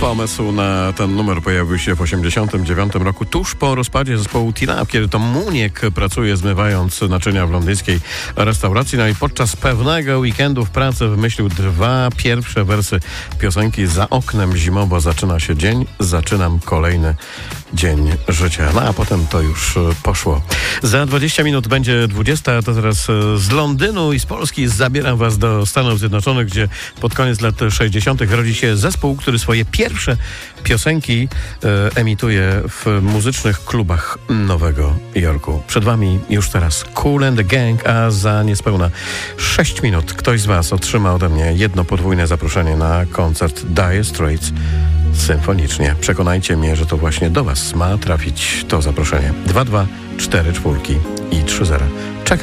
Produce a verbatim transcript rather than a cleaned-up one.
Pomysł na ten numer pojawił się w osiemdziesiątym dziewiątym roku, tuż po rozpadzie zespołu Teen Up, kiedy to Muniek pracuje zmywając naczynia w londyńskiej restauracji. No i podczas pewnego weekendu w pracy wymyślił dwa pierwsze wersy piosenki Za oknem zimowo zaczyna się dzień, zaczynam kolejny dzień życia. No a potem to już poszło. Za dwadzieścia minut będzie dwudziesta, to teraz z Londynu i z Polski zabieram was do Stanów Zjednoczonych, gdzie pod koniec lat sześćdziesiątych rodzi się zespół, który swoje pierwsze piosenki e, emituje w muzycznych klubach Nowego Jorku. Przed wami już teraz Kool and the Gang, a za niespełna sześć minut ktoś z was otrzyma ode mnie jedno podwójne zaproszenie na koncert Dire Straits symfonicznie. Przekonajcie mnie, że to właśnie do was ma trafić to zaproszenie. dwa dwa cztery cztery i trzy zero. Czekam.